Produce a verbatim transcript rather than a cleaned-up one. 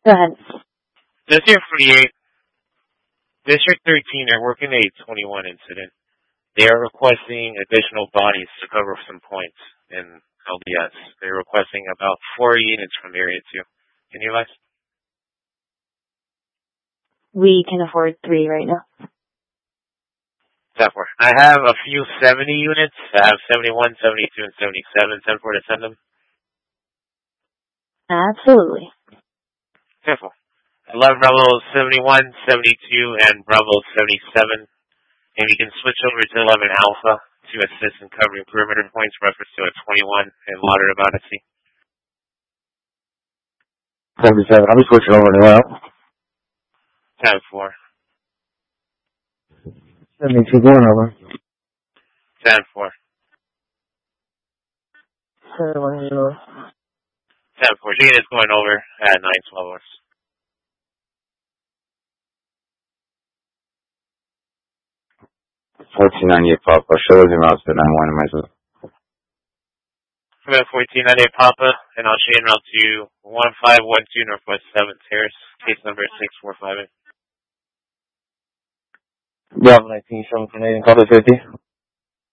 Go ahead. District forty-eight, District thirteen are working a twenty-one incident. They are requesting additional bodies to cover some points in L D S. They're requesting about four units from Area two. Can you advise? We can afford three right now. ten four. I have a few seventy units. I have seventy-one, seventy-two, and seventy-seven. ten four to send them. Absolutely. ten four. I love Bravo seventy-one, seventy-two, and Bravo seventy-seven. And we can switch over to eleven Alpha to assist in covering perimeter points, reference to a twenty-one and moderate about Odyssey. seventy-seven. I'll be switching over to that. ten four. seventy-two going over. ten four. ten four. Gene is going over at nine twelve hours. fourteen ninety-eight Papa. Show us your mouse to nine one myself. I'm at fourteen ninety-eight Papa, and I'll chain route to one five one two Northwest seventh Terrace, case number six four five eight. Yeah, nineteen seven Canadian, call the fifty.